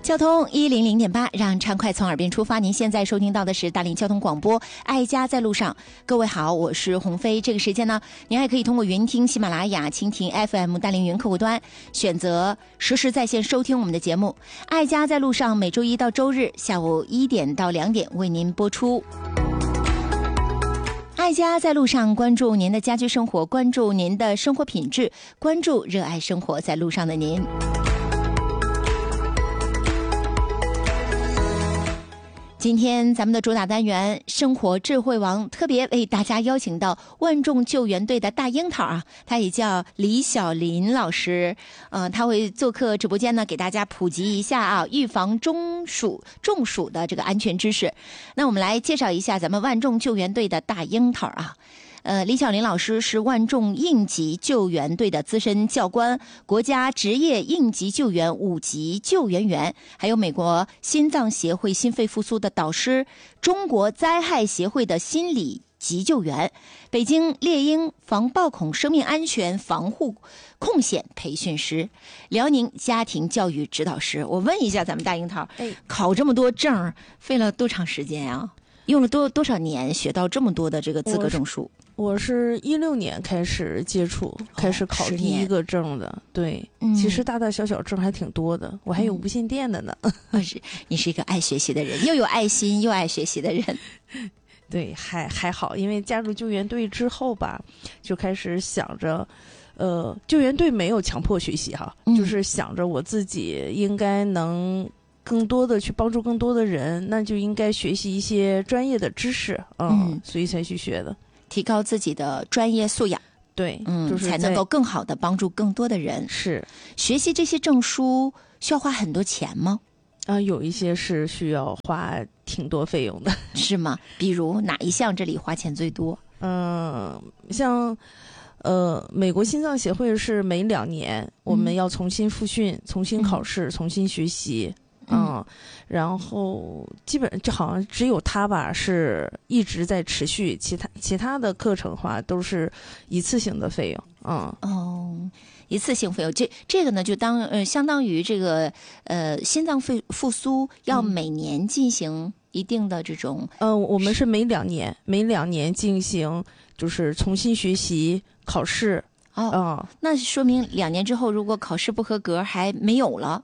交通100.8，让畅快从耳边出发。您现在收听到的是大连交通广播，爱家在路上。各位好，我是鸿飞。这个时间呢，您还可以通过云听、喜马拉雅、蜻蜓 FM、大连云客户端选择实时在线收听我们的节目。爱家在路上每周一到周日下午1点到2点为您播出。爱家在路上，关注您的家居生活，关注您的生活品质，关注热爱生活在路上的您。今天咱们的主打单元生活智慧王特别为大家邀请到万众救援队的大樱桃啊，他也叫李小林老师，他会做客直播间呢，给大家普及一下啊预防中暑的这个安全知识。那我们来介绍一下咱们万众救援队的大樱桃啊。李小林老师是万众应急救援队的资深教官，国家职业应急救援5级救援员，还有美国心脏协会心肺复苏的导师，中国灾害协会的心理急救员，北京猎鹰防暴恐生命安全防护控险培训师，辽宁家庭教育指导师。我问一下咱们大樱桃，考这么多证费了多长时间啊？用了多少年学到这么多的这个资格证书？ 我是16年开始接触，开始考第一个证的。对，其实大大小小证还挺多的，我还有无线电的呢。 你是一个爱学习的人，又有爱心又爱学习的人。 对，还好，因为加入救援队之后吧，就开始想着，救援队没有强迫学习哈，就是想着我自己应该能更多的去帮助更多的人，那就应该学习一些专业的知识，所以才去学的。 提高自己的专业素养， 对，就是才能够更好的帮助更多的人。 是， 学习这些证书需要花很多钱吗？ 有一些是需要花挺多费用的。 是吗？比如哪一项这里花钱最多？ 像美国心脏协会是每2年我们要重新复训、重新考试、重新学习。然后基本就好像只有他吧是一直在持续，其他的课程的话都是一次性的费用。 一次性费用，这个呢就相当于这个心脏复苏要每年进行一定的这种。 我们是每2年进行，就是重新学习考试。 那说明2年之后如果考试不合格还没有了。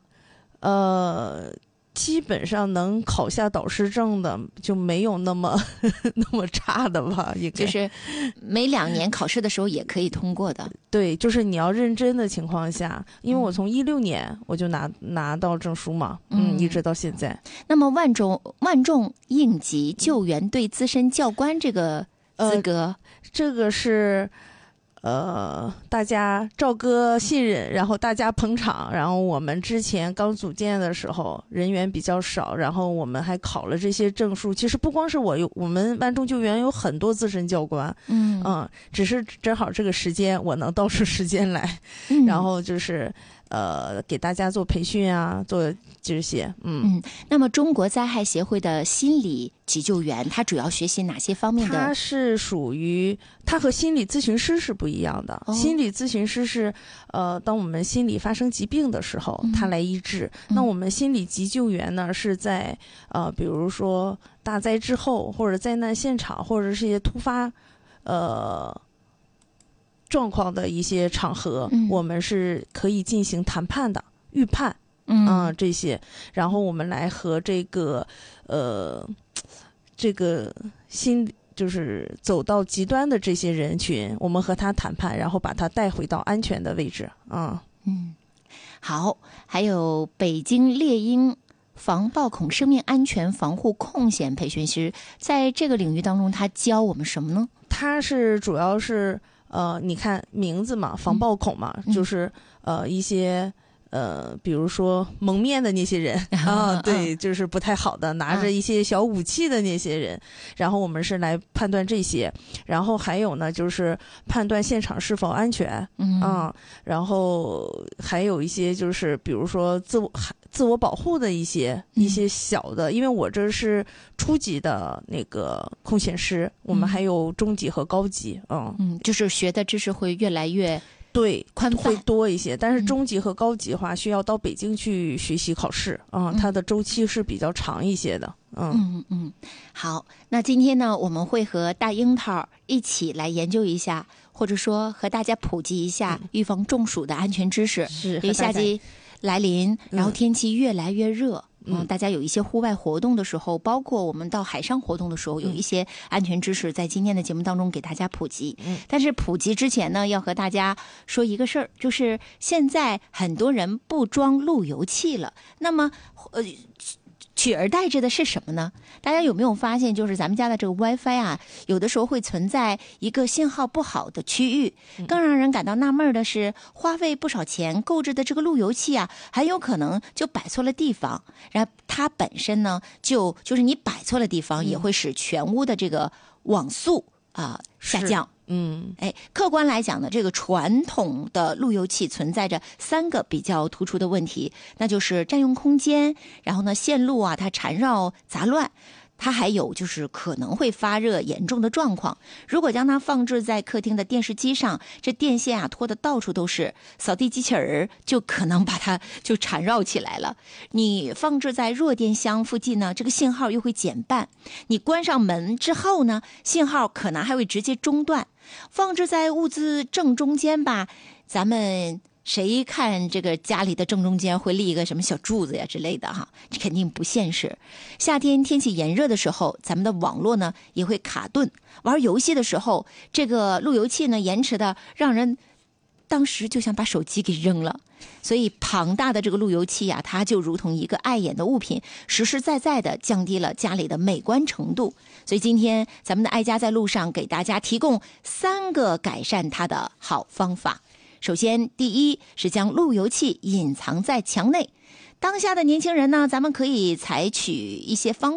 基本上能考下导师证的就没有那么差的吧，应该就是每2年考试的时候也可以通过的。 对，就是你要认真的情况下，因为我从16年我就拿到证书嘛，一直到现在。 那么万众应急救援队资深教官这个资格， 这个是。大家赵哥信任，然后大家捧场，然后我们之前刚组建的时候人员比较少，然后我们还考了这些证书。其实不光是我们万众救援有很多资深教官，只是正好这个时间我能倒出时间来，然后就是给大家做培训啊，做这些。 那么中国灾害协会的心理急救员，他主要学习哪些方面的？ 他是属于他和心理咨询师是不一样的。心理咨询师是当我们心理发生疾病的时候，他来医治。那我们心理急救员呢，是在比如说大灾之后，或者灾难现场，或者是一些突发状况的一些场合，我们是可以进行谈判的，预判这些，然后我们来和这个心就是走到极端的这些人群，我们和他谈判，然后把他带回到安全的位置。 好，还有北京猎鹰防暴恐生命安全防护控险培训师，在这个领域当中他教我们什么呢？ 他是主要是你看名字嘛，防暴恐嘛，就是一些比如说蒙面的那些人对，就是不太好的，拿着一些小武器的那些人，然后我们是来判断这些，然后还有呢就是判断现场是否安全，然后还有一些就是比如说自我保护的一些小的，因为我这是初级的那个控险师，我们还有中级和高级， 就是学的知识会越来越对， 宽泛会多一些，但是中级和高级的话需要到北京去学习考试啊，它的周期是比较长一些的。 好，那今天呢，我们会和大樱桃一起来研究一下，或者说和大家普及一下预防中暑的安全知识。 是， 因为夏季来临，然后天气越来越热。大家有一些户外活动的时候，包括我们到海上活动的时候，有一些安全知识在今天的节目当中给大家普及。但是普及之前呢，要和大家说一个事儿，就是现在很多人不装路由器了。那么取而代之的是什么呢？大家有没有发现，就是咱们家的这个 WiFi 啊，有的时候会存在一个信号不好的区域。更让人感到纳闷的是，花费不少钱购置的这个路由器啊，很有可能就摆错了地方。然后它本身呢，就是你摆错了地方，也会使全屋的这个网速下降。客观来讲呢，这个传统的路由器存在着3个比较突出的问题，那就是占用空间，然后呢线路它缠绕杂乱，它还有就是可能会发热严重的状况。如果将它放置在客厅的电视机上，这电线拖得到处都是，扫地机器人就可能把它就缠绕起来了。你放置在弱电箱附近呢，这个信号又会减半。你关上门之后呢，信号可能还会直接中断。放置在屋子正中间吧，咱们谁看这个家里的正中间会立一个什么小柱子呀之类的哈，这肯定不现实。夏天天气炎热的时候，咱们的网络呢也会卡顿，玩游戏的时候，这个路由器呢延迟的让人当时就想把手机给扔了。所以庞大的这个路由器它就如同一个碍眼的物品，实实在在的降低了家里的美观程度。所以今天咱们的爱家在路上给大家提供3个改善它的好方法。首先，第一是将路由器隐藏在墙内。当下的年轻人呢，咱们可以采取一些方